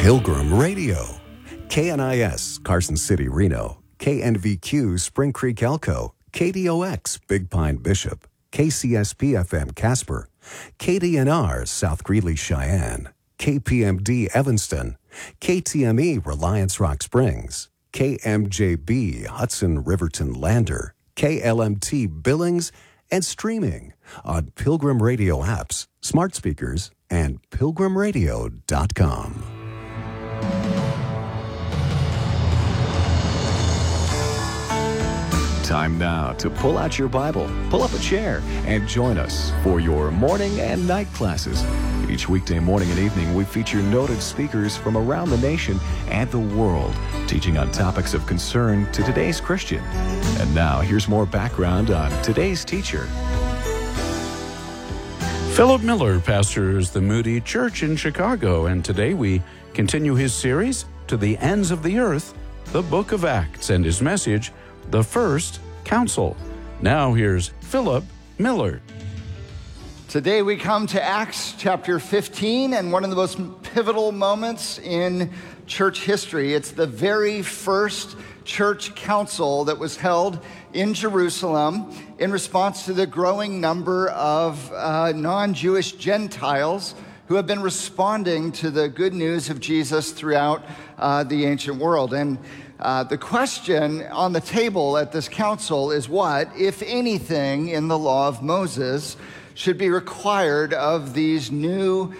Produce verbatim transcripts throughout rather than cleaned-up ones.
Pilgrim Radio. K N I S, Carson City, Reno. K N V Q, Spring Creek, Elko. K D O X, Big Pine, Bishop. K C S P F M, Casper. K D N R, South Greeley, Cheyenne. K P M D, Evanston. K T M E, Reliance Rock Springs. K M J B, Hudson, Riverton, Lander. K L M T, Billings, and streaming on Pilgrim Radio apps, smart speakers, and pilgrim radio dot com. Time now to pull out your Bible, pull up a chair, and join us for your morning and night classes. Each weekday morning and evening, we feature noted speakers from around the nation and the world, teaching on topics of concern to today's Christian. And now, here's more background on today's teacher. Philip Miller pastors the Moody Church in Chicago, and today we continue his series, To the Ends of the Earth, the Book of Acts, and his message, The First Council. Now here's Philip Miller. Today we come to Acts chapter fifteen, and one of the most pivotal moments in church history. It's the very first church council that was held in Jerusalem in response to the growing number of uh, non-Jewish Gentiles who have been responding to the good news of Jesus throughout uh, the ancient world. And uh, the question on the table at this council is what, if anything, in the law of Moses should be required of these new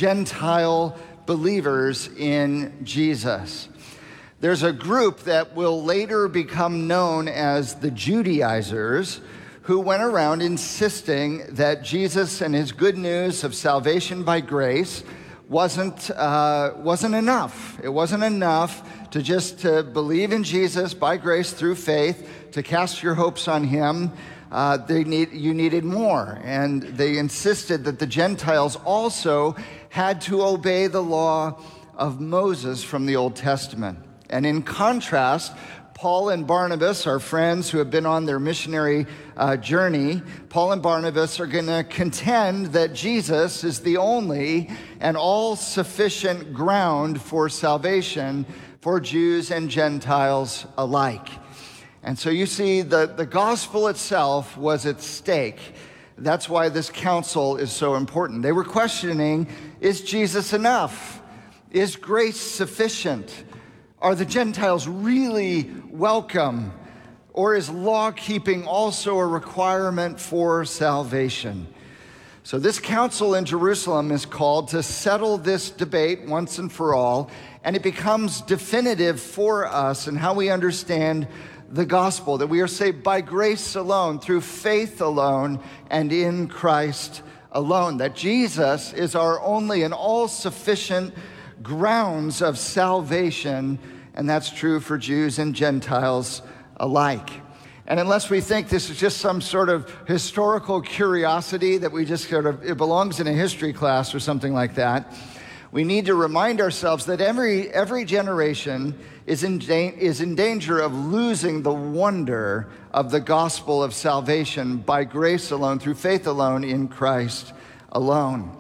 Gentile believers in Jesus. There's a group that will later become known as the Judaizers, who went around insisting that Jesus and his good news of salvation by grace wasn't uh, wasn't enough. It wasn't enough to just to believe in Jesus by grace through faith, to cast your hopes on him. Uh, they need, you needed more. And they insisted that the Gentiles also had to obey the law of Moses from the Old Testament. And in contrast, Paul and Barnabas, our friends who have been on their missionary uh, journey, Paul and Barnabas are going to contend that Jesus is the only and all-sufficient ground for salvation for Jews and Gentiles alike. And so you see, the, the gospel itself was at stake. That's why this council is so important. They were questioning, is Jesus enough? Is grace sufficient? Are the Gentiles really welcome? Or is law-keeping also a requirement for salvation? So this council in Jerusalem is called to settle this debate once and for all, and it becomes definitive for us in how we understand the gospel, that we are saved by grace alone, through faith alone, and in Christ alone, that Jesus is our only and all-sufficient grounds of salvation, and that's true for Jews and Gentiles alike. And unless we think this is just some sort of historical curiosity that we just sort of, it belongs in a history class or something like that, we need to remind ourselves that every every generation is in, da- is in danger of losing the wonder of the gospel of salvation by grace alone, through faith alone, in Christ alone.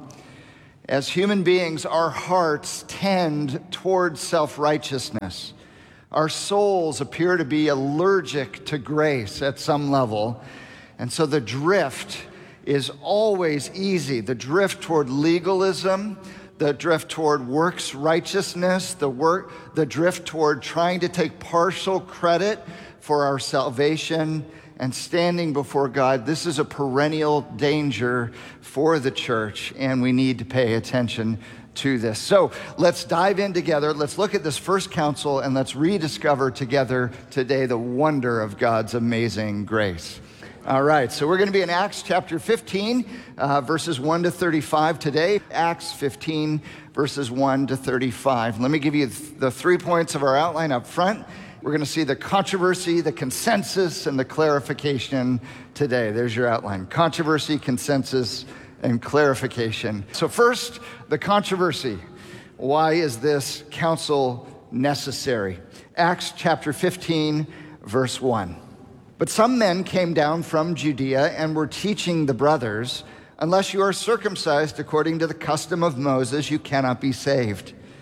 As human beings, our hearts tend towards self-righteousness. Our souls appear to be allergic to grace at some level. And so the drift is always easy. The drift toward legalism, the drift toward works righteousness, the work, the drift toward trying to take partial credit for our salvation and standing before God. This is a perennial danger for the church, and we need to pay attention to this. So let's dive in together. Let's look at this first council, and let's rediscover together today the wonder of God's amazing grace. All right, so we're going to be in Acts chapter fifteen, uh, verses one to thirty-five today. Acts fifteen, verses one to thirty-five. Let me give you th- the three points of our outline up front. We're going to see the controversy, the consensus, and the clarification today. There's your outline. Controversy, consensus, and clarification. So first, the controversy. Why is this council necessary? Acts chapter fifteen, verse one. But some men came down from Judea and were teaching the brothers, unless you are circumcised according to the custom of Moses, you cannot be saved.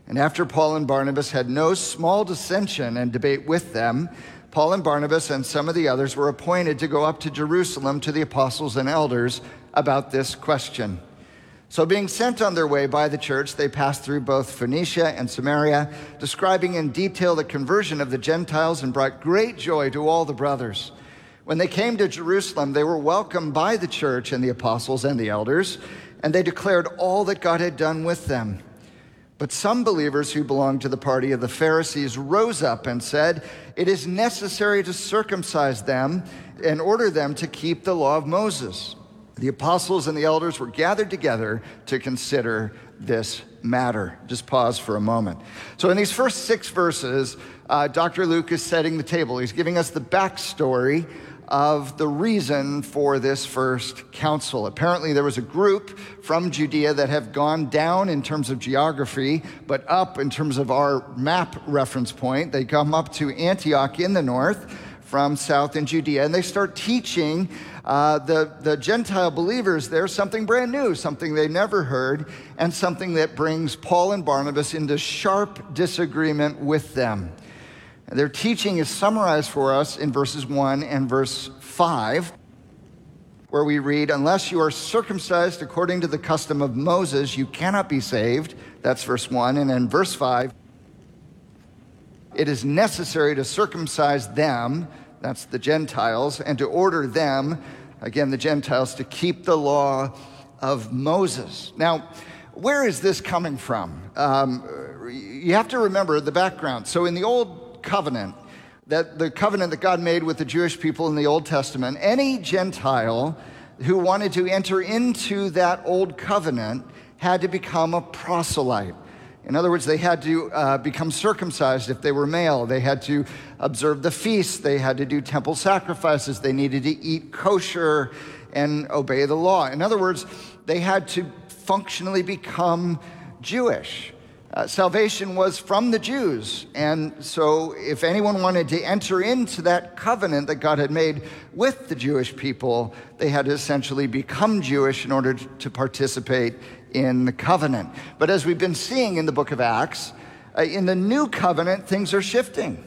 And after Paul and Barnabas had no small dissension and debate with them, Paul and Barnabas and some of the others were appointed to go up to Jerusalem to the apostles and elders about this question. So being sent on their way by the church, they passed through both Phoenicia and Samaria, describing in detail the conversion of the Gentiles, and brought great joy to all the brothers. When they came to Jerusalem, they were welcomed by the church and the apostles and the elders, and they declared all that God had done with them. But some believers who belonged to the party of the Pharisees rose up and said, "It is necessary to circumcise them and order them to keep the law of Moses." The apostles and the elders were gathered together to consider this matter. Just pause for a moment. So in these first six verses, uh, Doctor Luke is setting the table. He's giving us the backstory of the reason for this first council. Apparently there was a group from Judea that have gone down in terms of geography, but up in terms of our map reference point. They come up to Antioch in the north from south in Judea, and they start teaching uh, the, the Gentile believers there something brand new, something they never heard, and something that brings Paul and Barnabas into sharp disagreement with them. Their teaching is summarized for us in verses one and verse five, where we read, "Unless you are circumcised according to the custom of Moses, you cannot be saved." That's verse one. And in verse five, "It is necessary to circumcise them," that's the Gentiles, "and to order them," again the Gentiles, "to keep the law of Moses." Now, where is this coming from? Um, you have to remember the background. So in the Old Covenant, that the covenant that God made with the Jewish people in the Old Testament, any Gentile who wanted to enter into that old covenant had to become a proselyte. In other words, they had to uh, become circumcised if they were male. They had to observe the feasts. They had to do temple sacrifices. They needed to eat kosher and obey the law. In other words, they had to functionally become Jewish. Uh, salvation was from the Jews, and so if anyone wanted to enter into that covenant that God had made with the Jewish people, they had to essentially become Jewish in order to participate in the covenant. But as we've been seeing in the book of Acts, uh, in the new covenant, things are shifting.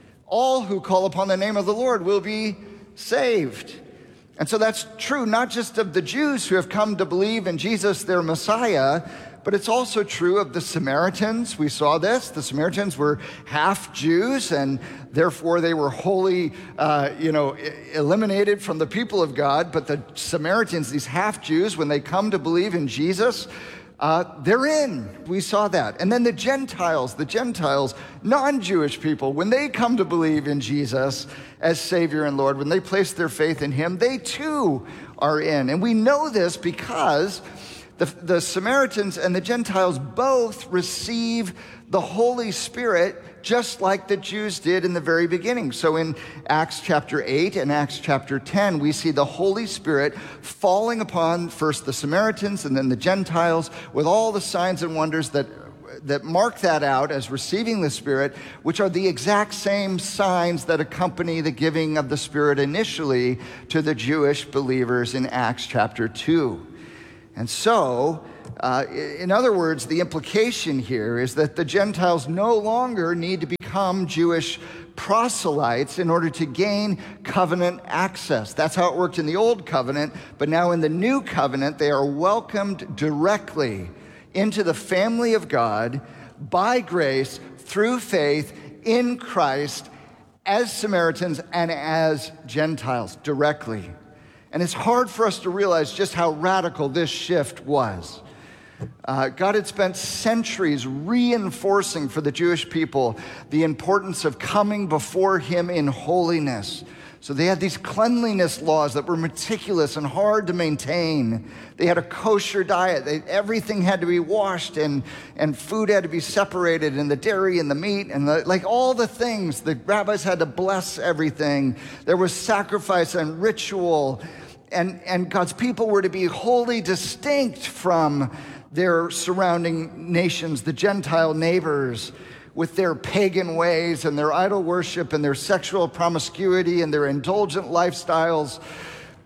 All who call upon the name of the Lord will be saved. And so that's true not just of the Jews who have come to believe in Jesus, their Messiah, but it's also true of the Samaritans. We saw this. The Samaritans were half Jews, and therefore they were wholly, uh, you know, eliminated from the people of God. But the Samaritans, these half Jews, when they come to believe in Jesus, uh, they're in. We saw that. And then the Gentiles, the Gentiles, non-Jewish people, when they come to believe in Jesus as Savior and Lord, when they place their faith in Him, they too are in. And we know this because The, the Samaritans and the Gentiles both receive the Holy Spirit just like the Jews did in the very beginning. So in Acts chapter eight and Acts chapter ten, we see the Holy Spirit falling upon first the Samaritans and then the Gentiles with all the signs and wonders that that mark that out as receiving the Spirit, which are the exact same signs that accompany the giving of the Spirit initially to the Jewish believers in Acts chapter two. And so, uh, in other words, the implication here is that the Gentiles no longer need to become Jewish proselytes in order to gain covenant access. That's how it worked in the old covenant, but now in the new covenant, they are welcomed directly into the family of God by grace through faith in Christ as Samaritans and as Gentiles directly. And it's hard for us to realize just how radical this shift was. Uh, God had spent centuries reinforcing for the Jewish people the importance of coming before Him in holiness. So they had these cleanliness laws that were meticulous and hard to maintain. They had a kosher diet. They, everything had to be washed, and, and food had to be separated, and the dairy and the meat, and the, like all the things. The rabbis had to bless everything. There was sacrifice and ritual, and, and God's people were to be wholly distinct from their surrounding nations, the Gentile neighbors, with their pagan ways and their idol worship and their sexual promiscuity and their indulgent lifestyles.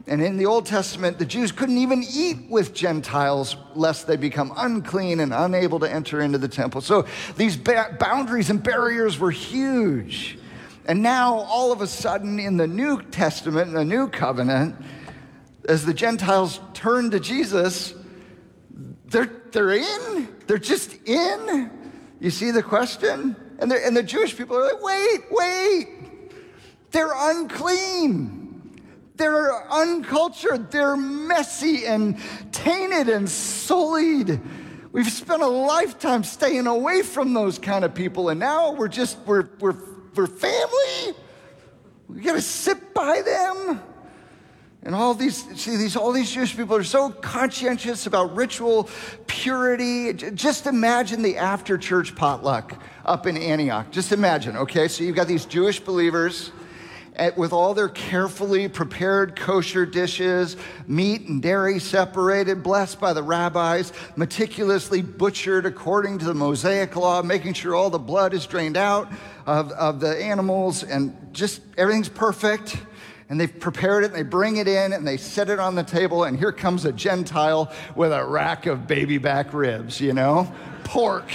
And in the Old Testament, the Jews couldn't even eat with Gentiles lest they become unclean and unable to enter into the temple. So these ba- boundaries and barriers were huge. And now, all of a sudden, in the New Testament, in the New Covenant, as the Gentiles turn to Jesus, they're, they're in. They're just in. You see the question? And, and the Jewish people are like, wait, wait. They're unclean. They're uncultured, they're messy and tainted and sullied. We've spent a lifetime staying away from those kind of people, and now we're just, we're, we're, we're family. We gotta sit by them. And all these, see, these, all these Jewish people are so conscientious about ritual purity. Just imagine the after-church potluck up in Antioch. Just imagine, okay? So you've got these Jewish believers At, with all their carefully prepared kosher dishes, meat and dairy separated, blessed by the rabbis, meticulously butchered according to the Mosaic law, making sure all the blood is drained out of, of the animals, and just everything's perfect. And they've prepared it, and they bring it in, and they set it on the table, and here comes a Gentile with a rack of baby back ribs, you know? Pork.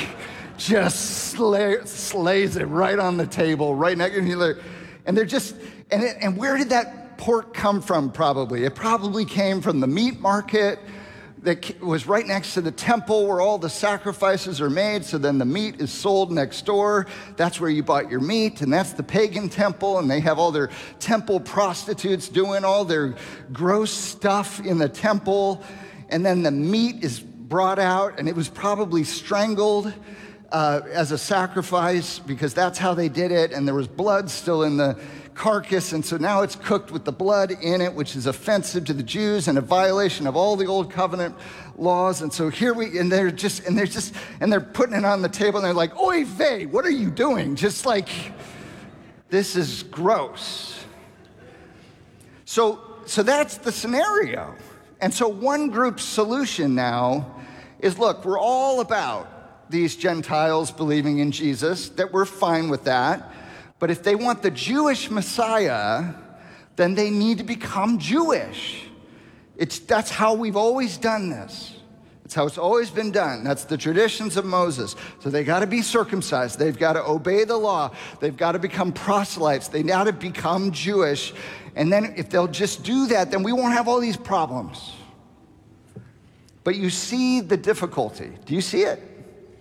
Just slay, slays it right on the table, right next to you. And they're just, and, it, and where did that pork come from probably? It probably came from the meat market that was right next to the temple where all the sacrifices are made. So then the meat is sold next door. That's where you bought your meat, and that's the pagan temple. And they have all their temple prostitutes doing all their gross stuff in the temple. And then the meat is brought out, and it was probably strangled Uh, as a sacrifice, because that's how they did it, and there was blood still in the carcass, and so now it's cooked with the blood in it, which is offensive to the Jews and a violation of all the old covenant laws. And so here we, and they're just, and they're just, and they're putting it on the table, and they're like, "Oy vey, what are you doing?" Just like, this is gross. So, so that's the scenario. And so one group's solution now is, look, we're all about these Gentiles believing in Jesus, that we're fine with that. But if they want the Jewish Messiah, then they need to become Jewish. It's, that's how we've always done this. It's how it's always been done. That's the traditions of Moses. So they got to be circumcised. They've got to obey the law. They've got to become proselytes. They got to become Jewish. And then if they'll just do that, then we won't have all these problems. But you see the difficulty. Do you see it?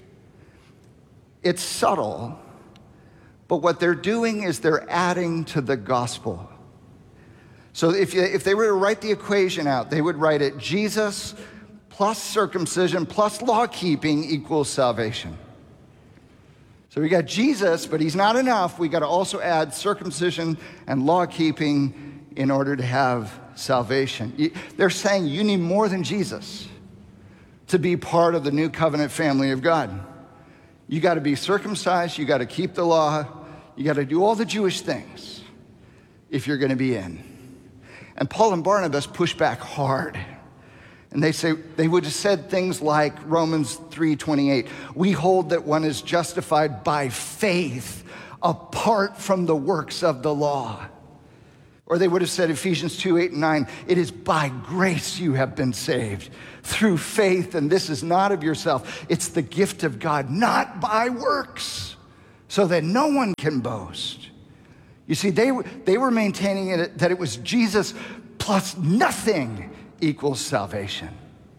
It's subtle, but what they're doing is they're adding to the gospel. So if, you, if they were to write the equation out, they would write it: Jesus plus circumcision plus law keeping equals salvation. So we got Jesus, but he's not enough. We got to also add circumcision and law keeping in order to have salvation. They're saying you need more than Jesus to be part of the new covenant family of God. You got to be circumcised, you got to keep the law, you got to do all the Jewish things if you're going to be in. And Paul and Barnabas push back hard. And they say, they would have said things like Romans three twenty-eight, we hold that one is justified by faith apart from the works of the law. Or they would have said Ephesians two, eight, and nine, it is by grace you have been saved through faith, and this is not of yourself. It's the gift of God, not by works, so that no one can boast. You see, they, they were maintaining it, that it was Jesus plus nothing equals salvation.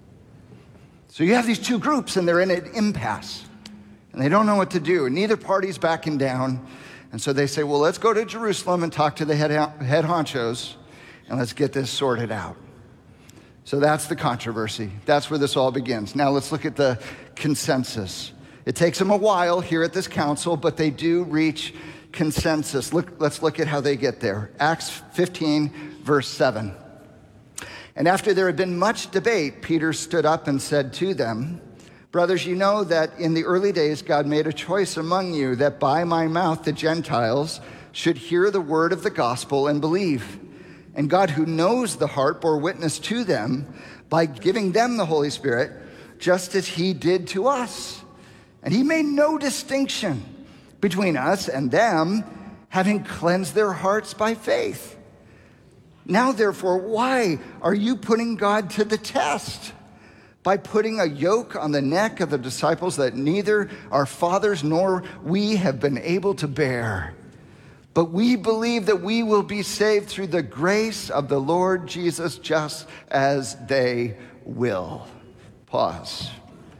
So you have these two groups, and they're in an impasse, and they don't know what to do, and neither party's backing down. And so they say, well, let's go to Jerusalem and talk to the head, head honchos, and let's get this sorted out. So that's the controversy. That's where this all begins. Now let's look at the consensus. It takes them a while here at this council, but they do reach consensus. Look, let's look at how they get there. Acts fifteen, verse seven. And after there had been much debate, Peter stood up and said to them, brothers, you know that in the early days God made a choice among you that by my mouth the Gentiles should hear the word of the gospel and believe. And God, who knows the heart, bore witness to them by giving them the Holy Spirit, just as he did to us. And he made no distinction between us and them, having cleansed their hearts by faith. Now, therefore, why are you putting God to the test? By putting a yoke on the neck of the disciples that neither our fathers nor we have been able to bear. But we believe that we will be saved through the grace of the Lord Jesus, just as they will. Pause.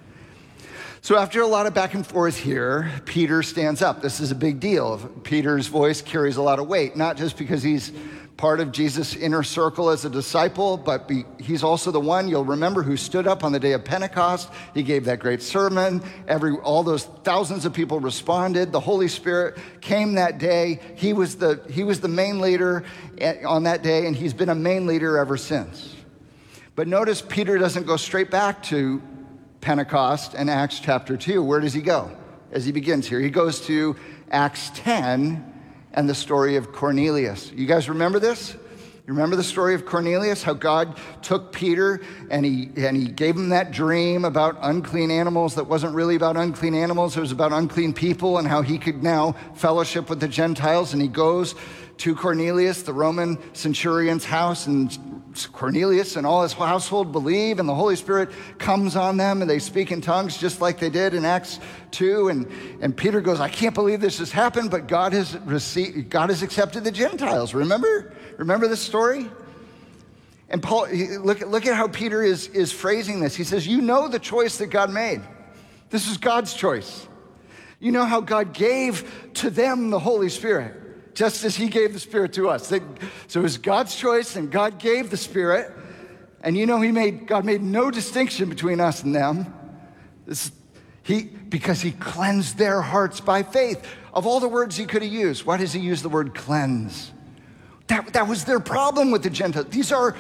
So after a lot of back and forth here, Peter stands up. This is a big deal. Peter's voice carries a lot of weight, not just because he's part of Jesus' inner circle as a disciple, but be, he's also the one, you'll remember, who stood up on the day of Pentecost. He gave that great sermon. Every, all those thousands of people responded. The Holy Spirit came that day. He was the, he was the main leader on that day, and he's been a main leader ever since. But notice Peter doesn't go straight back to Pentecost and Acts chapter two. Where does he go as he begins here? He goes to Acts ten and the story of Cornelius. You guys remember this? You remember the story of Cornelius, how God took Peter and he and he gave him that dream about unclean animals that wasn't really about unclean animals, it was about unclean people, and how he could now fellowship with the Gentiles. And he goes to Cornelius, the Roman centurion's house, and Cornelius and all his household believe, and the Holy Spirit comes on them, and they speak in tongues just like they did in Acts two. And, and Peter goes, I can't believe this has happened, but God has received, God has accepted the Gentiles. Remember? Remember this story? And Paul, look, look at how Peter is, is phrasing this. He says, you know the choice that God made. This is God's choice. You know how God gave to them the Holy Spirit, just as he gave the Spirit to us. So it was God's choice, and God gave the Spirit. And you know, he made God made no distinction between us and them. This, he, because he cleansed their hearts by faith. Of all the words he could have used, why does he use the word cleanse? That, that was their problem with the Gentiles. These are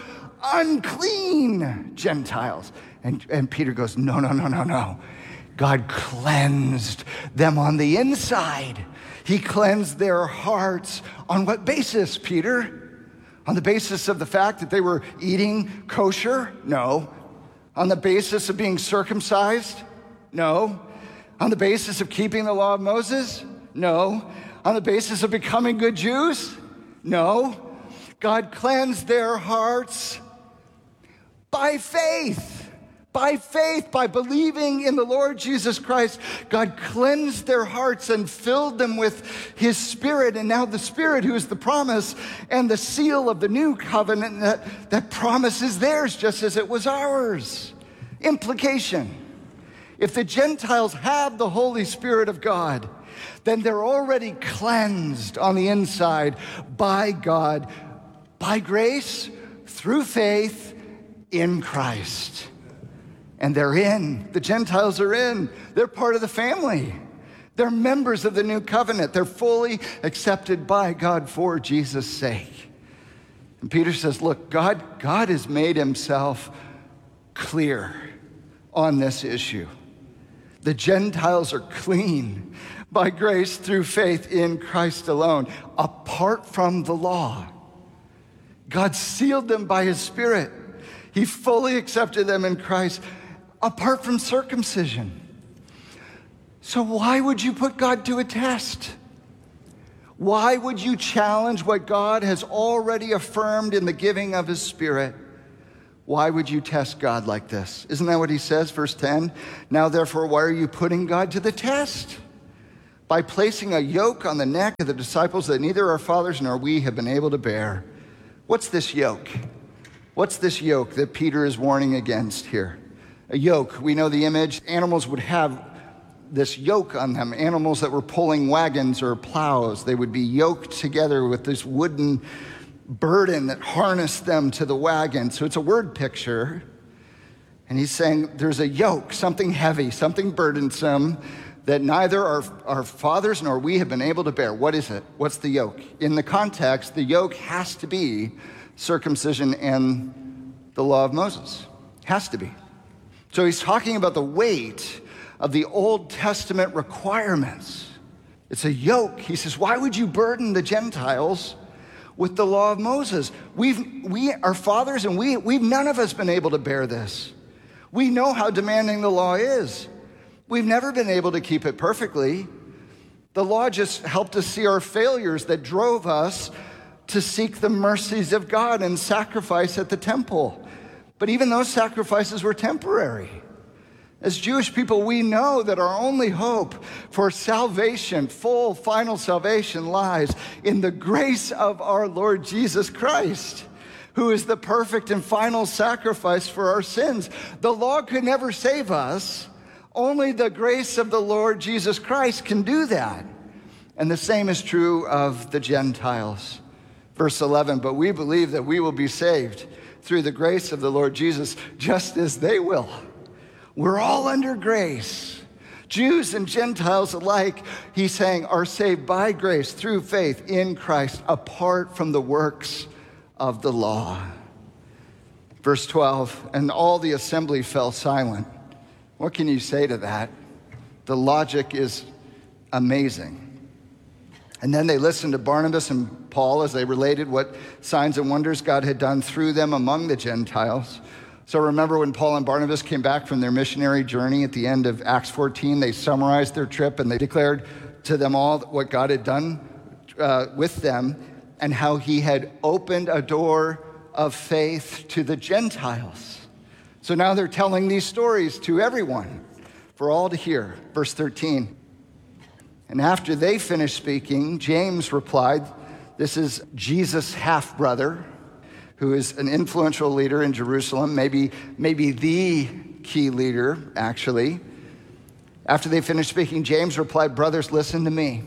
unclean Gentiles. And, and Peter goes, no, no, no, no, no. God cleansed them on the inside. He cleansed their hearts. On what basis, Peter? On the basis of the fact that they were eating kosher? No. On the basis of being circumcised? No. On the basis of keeping the law of Moses? No. On the basis of becoming good Jews? No. God cleansed their hearts by faith. By faith, by believing in the Lord Jesus Christ, God cleansed their hearts and filled them with his Spirit. And now the Spirit, who is the promise and the seal of the new covenant, that, that promise is theirs just as it was ours. Implication: if the Gentiles have the Holy Spirit of God, then they're already cleansed on the inside by God, by grace, through faith in Christ. And they're in. The Gentiles are in. They're part of the family. They're members of the new covenant. They're fully accepted by God for Jesus' sake. And Peter says, look, God, God has made himself clear on this issue. The Gentiles are clean by grace through faith in Christ alone, apart from the law. God sealed them by his Spirit. He fully accepted them in Christ, apart from circumcision. So why would you put God to a test? Why would you challenge what God has already affirmed in the giving of his Spirit? Why would you test God like this? Isn't that what he says, verse ten? Now, therefore, why are you putting God to the test? By placing a yoke on the neck of the disciples that neither our fathers nor we have been able to bear. What's this yoke? What's this yoke that Peter is warning against here? A yoke, we know the image. Animals would have this yoke on them. Animals that were pulling wagons or plows, they would be yoked together with this wooden burden that harnessed them to the wagon. So it's a word picture. And he's saying there's a yoke, something heavy, something burdensome that neither our, our fathers nor we have been able to bear. What is it? What's the yoke? In the context, the yoke has to be circumcision and the law of Moses. Has to be. So he's talking about the weight of the Old Testament requirements. It's a yoke. He says, why would you burden the Gentiles with the law of Moses? We've, we, our fathers and we, we've none of us been able to bear this. We know how demanding the law is. We've never been able to keep it perfectly. The law just helped us see our failures that drove us to seek the mercies of God and sacrifice at the temple. But even those sacrifices were temporary. As Jewish people, we know that our only hope for salvation, full, final salvation, lies in the grace of our Lord Jesus Christ, who is the perfect and final sacrifice for our sins. The law could never save us. Only the grace of the Lord Jesus Christ can do that. And the same is true of the Gentiles. Verse eleven, but we believe that we will be saved through the grace of the Lord Jesus, just as they will. We're all under grace. Jews and Gentiles alike, he's saying, are saved by grace through faith in Christ, apart from the works of the law. Verse twelve, and all the assembly fell silent. What can you say to that? The logic is amazing. And then they listened to Barnabas and Paul as they related what signs and wonders God had done through them among the Gentiles. So remember when Paul and Barnabas came back from their missionary journey at the end of Acts fourteen, they summarized their trip and they declared to them all what God had done uh, with them and how he had opened a door of faith to the Gentiles. So now they're telling these stories to everyone for all to hear. Verse thirteen, and after they finished speaking, James replied, this is Jesus' half-brother, who is an influential leader in Jerusalem, maybe, maybe the key leader, actually. After they finished speaking, James replied, brothers, listen to me.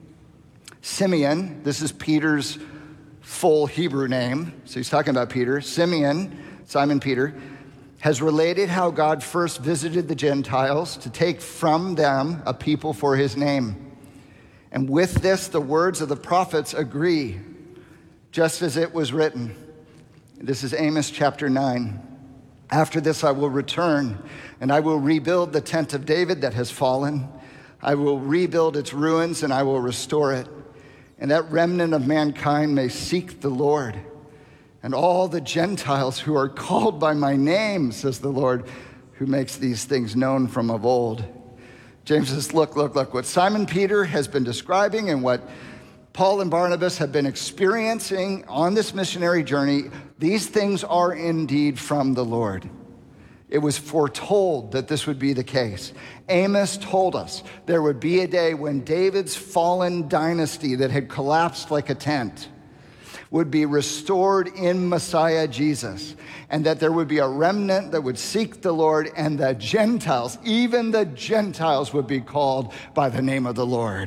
Simeon, this is Peter's full Hebrew name, so he's talking about Peter. Simeon, Simon Peter, has related how God first visited the Gentiles to take from them a people for his name. And with this, the words of the prophets agree, just as it was written. This is Amos chapter nine. After this I will return, and I will rebuild the tent of David that has fallen. I will rebuild its ruins, and I will restore it. And that remnant of mankind may seek the Lord. And all the Gentiles who are called by my name, says the Lord, who makes these things known from of old. James says, look, look, look, what Simon Peter has been describing and what Paul and Barnabas have been experiencing on this missionary journey, these things are indeed from the Lord. It was foretold that this would be the case. Amos told us there would be a day when David's fallen dynasty that had collapsed like a tent would be restored in Messiah Jesus, and that there would be a remnant that would seek the Lord, and the Gentiles, even the Gentiles, would be called by the name of the Lord.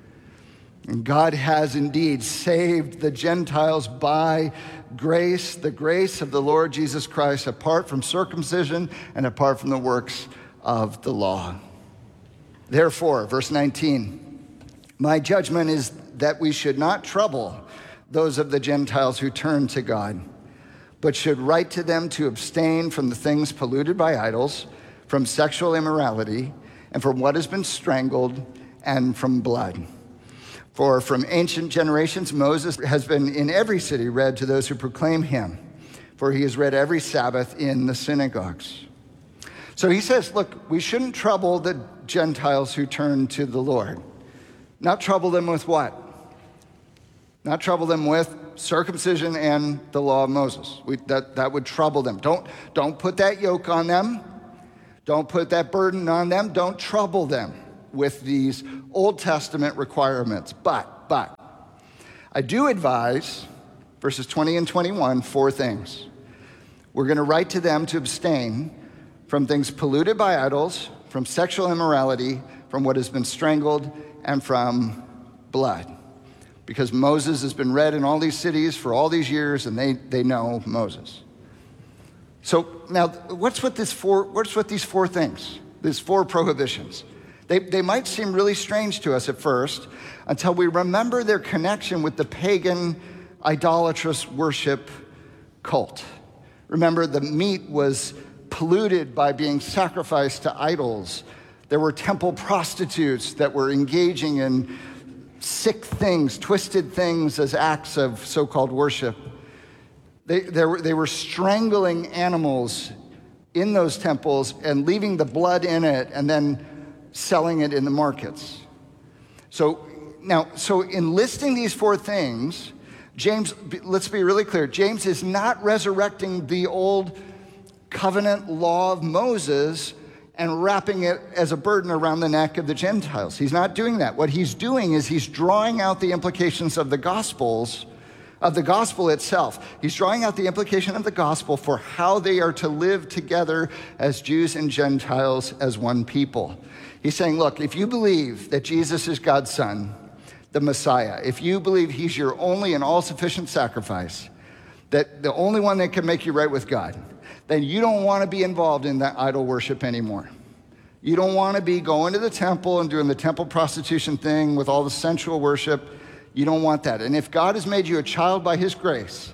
And God has indeed saved the Gentiles by grace, the grace of the Lord Jesus Christ, apart from circumcision and apart from the works of the law. Therefore, verse nineteen, my judgment is that we should not trouble those of the Gentiles who turn to God, but should write to them to abstain from the things polluted by idols, from sexual immorality, and from what has been strangled, and from blood. For from ancient generations, Moses has been in every city read to those who proclaim him, for he is read every Sabbath in the synagogues. So he says, look, we shouldn't trouble the Gentiles who turn to the Lord. Not trouble them with what? Not trouble them with circumcision and the law of Moses. We, that, that would trouble them. Don't, don't put that yoke on them. Don't put that burden on them. Don't trouble them with these Old Testament requirements. But, but, I do advise, verses twenty and twenty-one, four things. We're going to write to them to abstain from things polluted by idols, from sexual immorality, from what has been strangled, and from blood. Because Moses has been read in all these cities for all these years, and they, they know Moses. So now, what's with this four? What's with these four things? These four prohibitions. They, they might seem really strange to us at first, until we remember their connection with the pagan, idolatrous worship cult. Remember, the meat was polluted by being sacrificed to idols. There were temple prostitutes that were engaging in sick things, twisted things as acts of so-called worship. They, they, were, they were strangling animals in those temples and leaving the blood in it and then selling it in the markets. So now, so in listing these four things, James, let's be really clear, James is not resurrecting the old covenant law of Moses and wrapping it as a burden around the neck of the Gentiles. He's not doing that. What he's doing is he's drawing out the implications of the Gospels, of the gospel itself. He's drawing out the implication of the gospel for how they are to live together as Jews and Gentiles as one people. He's saying, look, if you believe that Jesus is God's son, the Messiah, if you believe he's your only and all-sufficient sacrifice, that the only one that can make you right with God, then you don't want to be involved in that idol worship anymore. You don't want to be going to the temple and doing the temple prostitution thing with all the sensual worship. You don't want that. And if God has made you a child by his grace,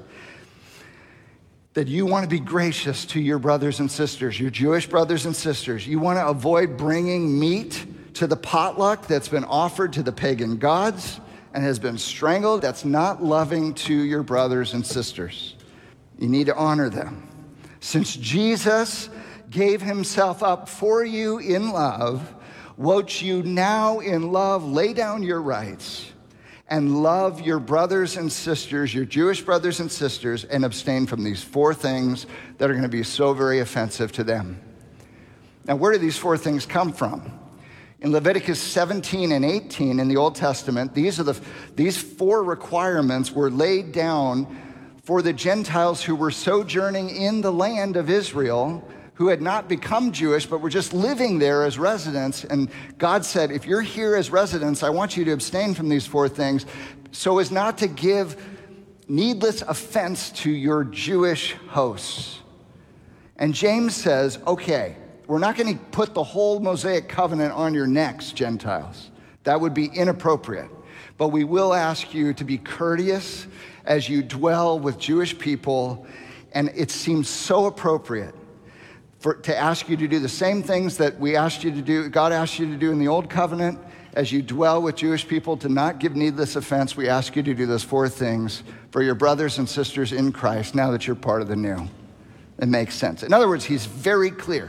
that you want to be gracious to your brothers and sisters, your Jewish brothers and sisters. You want to avoid bringing meat to the potluck that's been offered to the pagan gods and has been strangled. That's not loving to your brothers and sisters. You need to honor them. Since Jesus gave himself up for you in love, won't you now in love lay down your rights and love your brothers and sisters, your Jewish brothers and sisters, and abstain from these four things that are going to be so very offensive to them. Now, where do these four things come from? In Leviticus seventeen and eighteen in the Old Testament, these are the these four requirements were laid down for the Gentiles who were sojourning in the land of Israel, who had not become Jewish, but were just living there as residents. And God said, if you're here as residents, I want you to abstain from these four things so as not to give needless offense to your Jewish hosts. And James says, okay, we're not going to put the whole Mosaic covenant on your necks, Gentiles. That would be inappropriate. But we will ask you to be courteous as you dwell with Jewish people. And it seems so appropriate For, to ask you to do the same things that we asked you to do, God asked you to do in the Old Covenant. As you dwell with Jewish people, to not give needless offense, we ask you to do those four things for your brothers and sisters in Christ now that you're part of the new. It makes sense. In other words, he's very clear.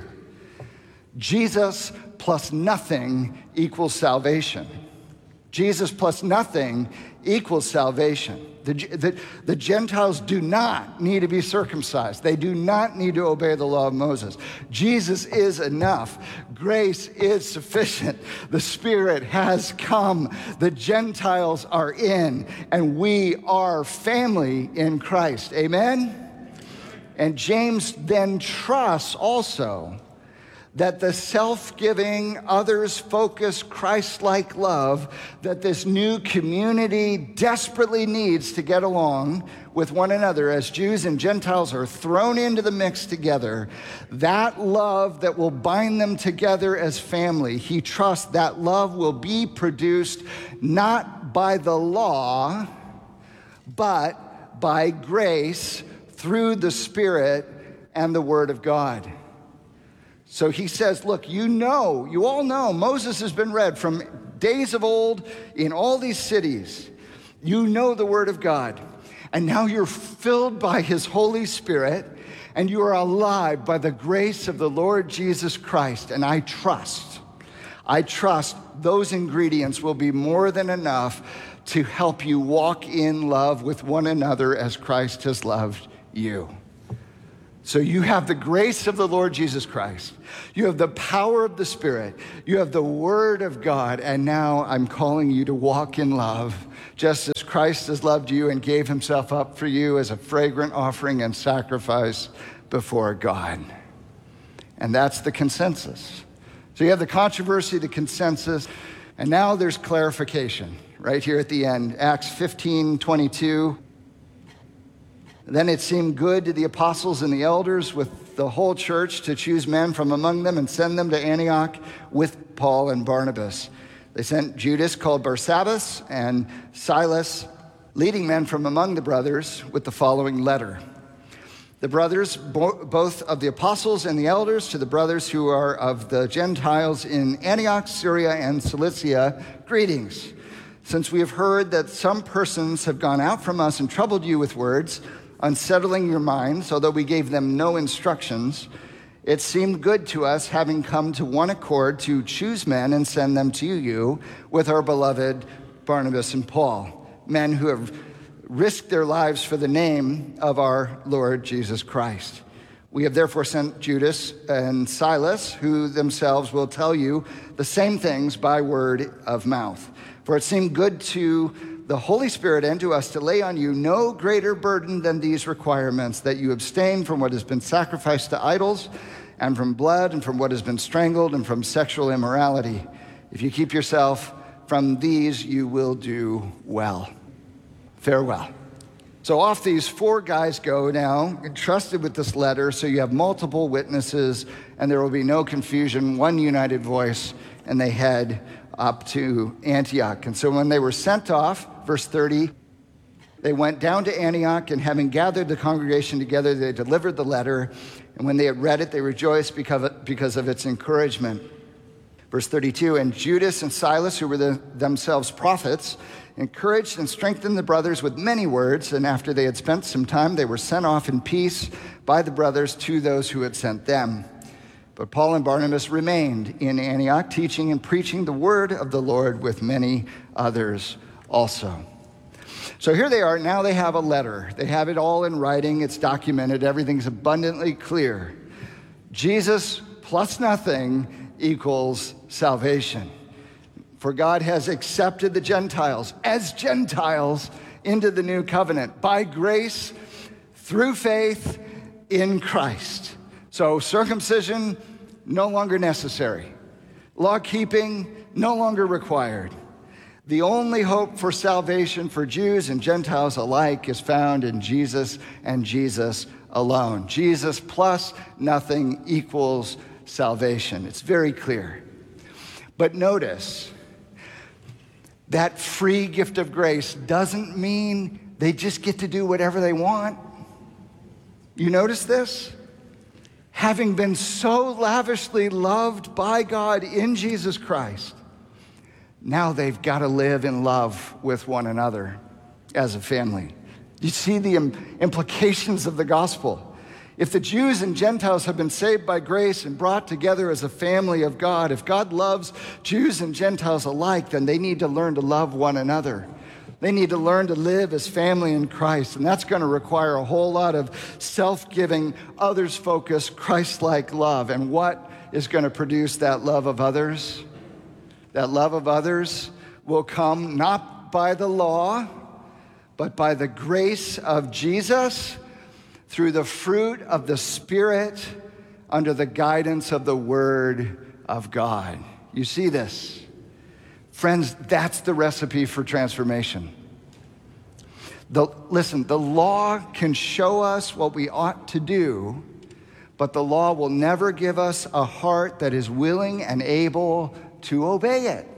Jesus plus nothing equals salvation. Jesus plus nothing equals salvation. The, the, the Gentiles do not need to be circumcised. They do not need to obey the law of Moses. Jesus is enough. Grace is sufficient. The Spirit has come. The Gentiles are in, and we are family in Christ. Amen? And James then trusts also that the self-giving, others-focused, Christ-like love that this new community desperately needs to get along with one another as Jews and Gentiles are thrown into the mix together, that love that will bind them together as family, he trusts that love will be produced not by the law, but by grace through the Spirit and the Word of God. So he says, look, you know, you all know, Moses has been read from days of old in all these cities. You know the Word of God. And now you're filled by his Holy Spirit, and you are alive by the grace of the Lord Jesus Christ. And I trust, I trust those ingredients will be more than enough to help you walk in love with one another as Christ has loved you. So you have the grace of the Lord Jesus Christ. You have the power of the Spirit. You have the Word of God. And now I'm calling you to walk in love, just as Christ has loved you and gave himself up for you as a fragrant offering and sacrifice before God. And that's the consensus. So you have the controversy, the consensus, and now there's clarification right here at the end. Acts fifteen twenty-two. Then it seemed good to the apostles and the elders with the whole church to choose men from among them and send them to Antioch with Paul and Barnabas. They sent Judas, called Barsabbas, and Silas, leading men from among the brothers, with the following letter. The brothers, bo- both of the apostles and the elders, to the brothers who are of the Gentiles in Antioch, Syria, and Cilicia, greetings. Since we have heard that some persons have gone out from us and troubled you with words, unsettling your minds, although we gave them no instructions, it seemed good to us, having come to one accord, to choose men and send them to you with our beloved Barnabas and Paul, men who have risked their lives for the name of our Lord Jesus Christ. We have therefore sent Judas and Silas, who themselves will tell you the same things by word of mouth. For it seemed good to the Holy Spirit and to us to lay on you no greater burden than these requirements, that you abstain from what has been sacrificed to idols, and from blood, and from what has been strangled, and from sexual immorality. If you keep yourself from these, you will do well. Farewell. So off these four guys go now, entrusted with this letter, so you have multiple witnesses, and there will be no confusion, one united voice, and they head up to Antioch. And so when they were sent off, verse thirty, they went down to Antioch, and having gathered the congregation together, they delivered the letter, and when they had read it, they rejoiced because of its encouragement. Verse thirty-two, and Judas and Silas, who were the, themselves prophets, encouraged and strengthened the brothers with many words, and after they had spent some time, they were sent off in peace by the brothers to those who had sent them. But Paul and Barnabas remained in Antioch, teaching and preaching the word of the Lord with many others also. So here they are, now they have a letter. They have it all in writing, it's documented, everything's abundantly clear. Jesus plus nothing equals salvation. For God has accepted the Gentiles as Gentiles into the new covenant by grace through faith in Christ. So circumcision, no longer necessary. Law keeping, no longer required. The only hope for salvation for Jews and Gentiles alike is found in Jesus and Jesus alone. Jesus plus nothing equals salvation. It's very clear. But notice, that free gift of grace doesn't mean they just get to do whatever they want. You notice this? Having been so lavishly loved by God in Jesus Christ, now they've got to live in love with one another as a family. You see the implications of the gospel. If the Jews and Gentiles have been saved by grace and brought together as a family of God, if God loves Jews and Gentiles alike, then they need to learn to love one another. They need to learn to live as family in Christ, and that's going to require a whole lot of self-giving, others-focused, Christ-like love. And what is going to produce that love of others? That love of others will come not by the law, but by the grace of Jesus, through the fruit of the Spirit, under the guidance of the Word of God. You see this? Friends, that's the recipe for transformation. The, listen, the law can show us what we ought to do, but the law will never give us a heart that is willing and able to obey it.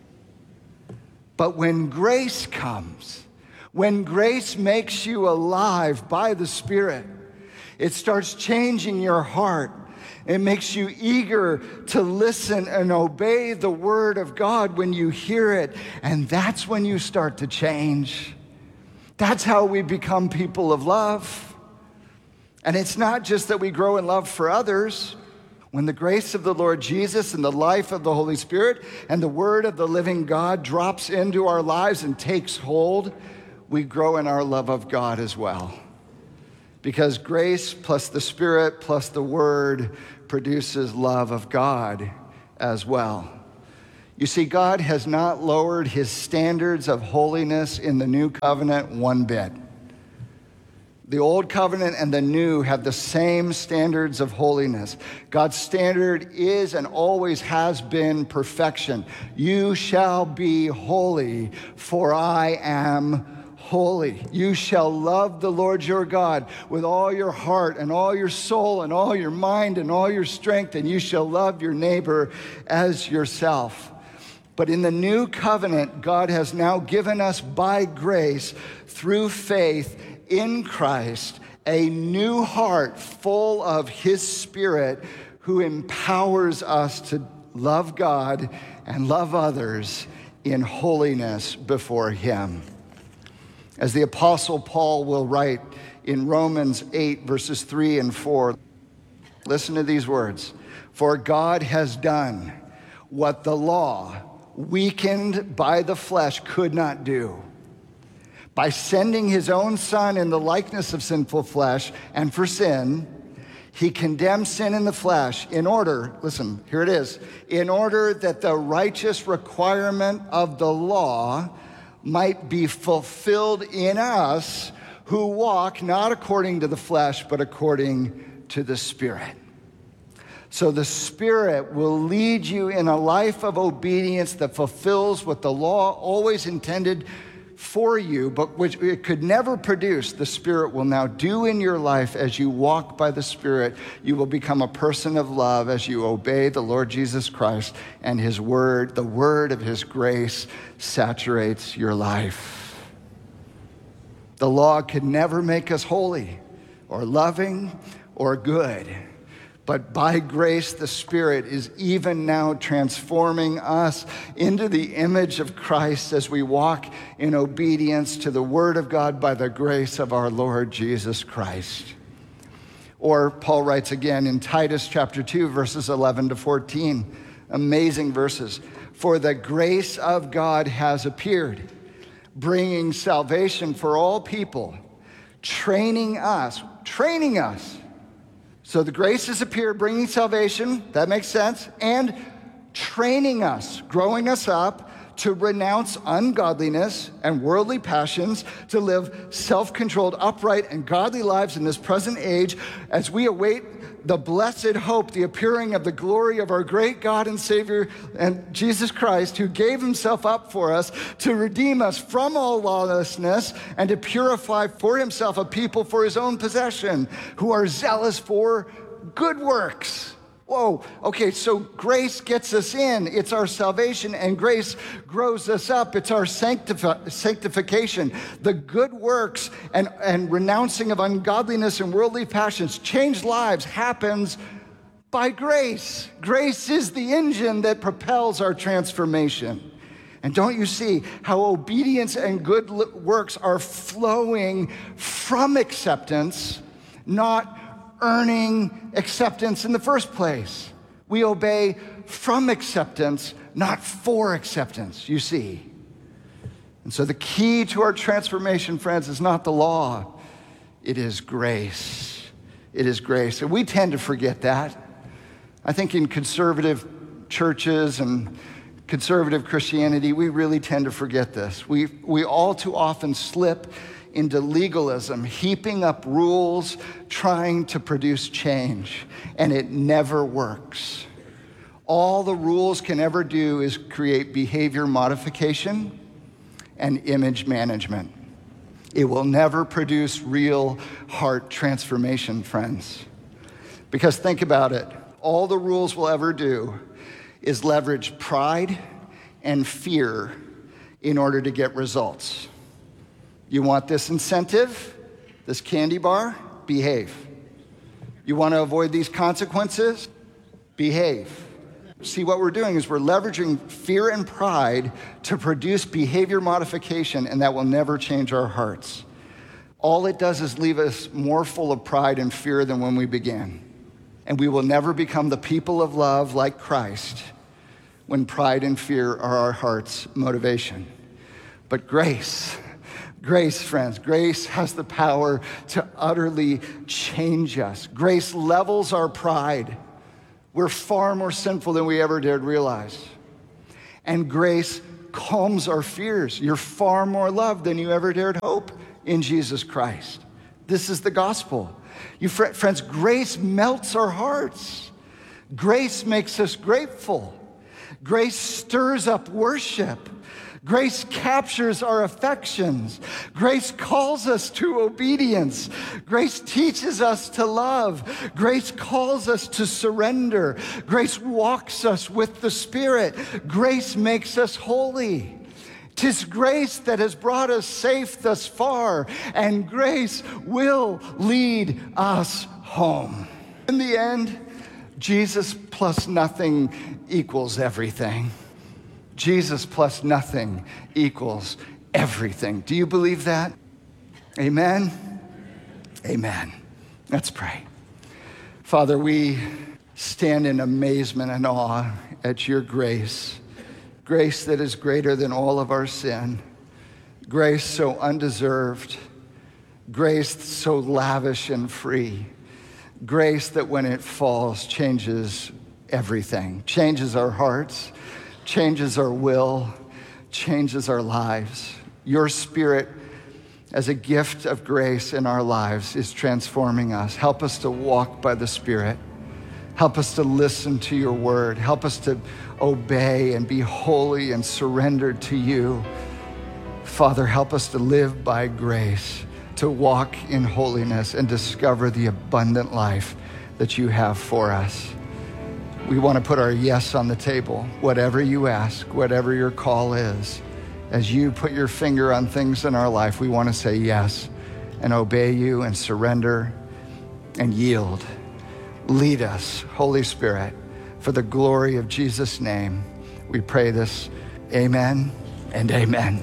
But when grace comes, when grace makes you alive by the Spirit, it starts changing your heart. It makes you eager to listen and obey the word of God when you hear it. And that's when you start to change. That's how we become people of love. And it's not just that we grow in love for others. When the grace of the Lord Jesus and the life of the Holy Spirit and the word of the living God drops into our lives and takes hold, we grow in our love of God as well. Because grace plus the Spirit plus the Word produces love of God as well. You see, God has not lowered his standards of holiness in the new covenant one bit. The old covenant and the new have the same standards of holiness. God's standard is and always has been perfection. You shall be holy, for I am holy. You shall love the Lord your God with all your heart and all your soul and all your mind and all your strength, and you shall love your neighbor as yourself. But in the new covenant, God has now given us by grace, through faith in Christ, a new heart full of his Spirit, who empowers us to love God and love others in holiness before him. As the Apostle Paul will write in Romans eight, verses three and four, listen to these words. For God has done what the law, weakened by the flesh, could not do. by sending his own Son in the likeness of sinful flesh and for sin, he condemned sin in the flesh in order, listen, here it is, in order that the righteous requirement of the law might be fulfilled in us who walk not according to the flesh, but according to the Spirit. So the Spirit will lead you in a life of obedience that fulfills what the law always intended for you, but which it could never produce. The Spirit will now do in your life as you walk by the Spirit. You will become a person of love as you obey the Lord Jesus Christ, and his word, the word of his grace, saturates your life. The law could never make us holy or loving or good. But by grace, the Spirit is even now transforming us into the image of Christ as we walk in obedience to the Word of God by the grace of our Lord Jesus Christ. Or Paul writes again in Titus chapter two, verses eleven to fourteen, amazing verses. For the grace of God has appeared, bringing salvation for all people, training us, training us. So the grace has appeared, bringing salvation, that makes sense, and training us, growing us up to renounce ungodliness and worldly passions, to live self-controlled, upright, and godly lives in this present age as we await the blessed hope, the appearing of the glory of our great God and Savior, and Jesus Christ, who gave himself up for us to redeem us from all lawlessness and to purify for himself a people for his own possession, who are zealous for good works. Whoa, okay, so grace gets us in. It's our salvation, and grace grows us up. It's our sanctifi- sanctification. The good works and, and renouncing of ungodliness and worldly passions, changed lives, happens by grace. Grace is the engine that propels our transformation. And don't you see how obedience and good works are flowing from acceptance, not earning acceptance in the first place? We obey from acceptance, not for acceptance, you see. And so the key to our transformation, friends, is not the law. It is grace. It is grace. And we tend to forget that. I think in conservative churches and conservative Christianity, we really tend to forget this. We, we all too often slip into legalism, heaping up rules, trying to produce change, and it never works. All the rules can ever do is create behavior modification and image management. It will never produce real heart transformation, friends. Because think about it, all the rules will ever do is leverage pride and fear in order to get results. You want this incentive, this candy bar? Behave. You want to avoid these consequences? Behave. See, what we're doing is we're leveraging fear and pride to produce behavior modification, and that will never change our hearts. All it does is leave us more full of pride and fear than when we began. And we will never become the people of love like Christ when pride and fear are our heart's motivation. But grace, Grace, friends, grace has the power to utterly change us. Grace levels our pride. We're far more sinful than we ever dared realize. And grace calms our fears. You're far more loved than you ever dared hope in Jesus Christ. This is the gospel. You fr- friends, grace melts our hearts. Grace makes us grateful. Grace stirs up worship. Grace captures our affections. Grace calls us to obedience. Grace teaches us to love. Grace calls us to surrender. Grace walks us with the Spirit. Grace makes us holy. 'Tis grace that has brought us safe thus far, and grace will lead us home. In the end, Jesus plus nothing equals everything. Jesus plus nothing equals everything. Do you believe that? Amen? Amen. Let's pray. Father, we stand in amazement and awe at your grace, grace that is greater than all of our sin, grace so undeserved, grace so lavish and free, grace that when it falls changes everything, changes our hearts, changes our will, changes our lives. Your Spirit, as a gift of grace in our lives, is transforming us. Help us to walk by the Spirit. Help us to listen to your word. Help us to obey and be holy and surrendered to you. Father, help us to live by grace, to walk in holiness and discover the abundant life that you have for us. We want to put our yes on the table. Whatever you ask, whatever your call is, as you put your finger on things in our life, we want to say yes and obey you and surrender and yield. Lead us, Holy Spirit, for the glory of Jesus' name. We pray this. Amen and amen.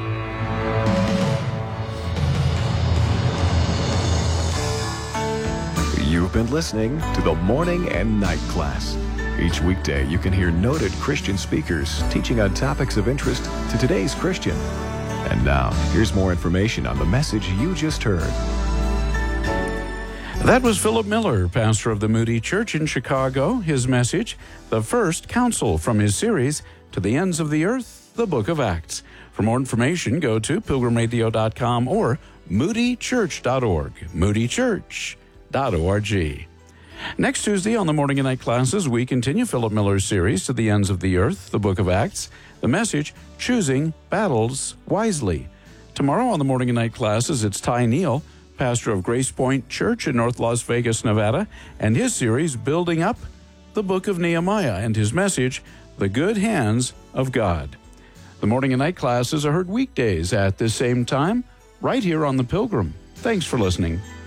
You've been listening to the Morning and Night Class. Each weekday, you can hear noted Christian speakers teaching on topics of interest to today's Christian. And now, here's more information on the message you just heard. That was Philip Miller, pastor of the Moody Church in Chicago. His message, the first counsel from his series, To the Ends of the Earth, the Book of Acts. For more information, go to pilgrim radio dot com or moody church dot org, moody church dot org. Next Tuesday on the Morning and Night Classes, we continue Philip Miller's series, To the Ends of the Earth, the Book of Acts. The message, Choosing Battles Wisely. Tomorrow on the Morning and Night Classes, it's Ty Neal, pastor of Grace Point Church in North Las Vegas, Nevada, and his series, Building Up the Book of Nehemiah, and his message, The Good Hands of God. The Morning and Night Classes are heard weekdays at this same time, right here on The Pilgrim. Thanks for listening.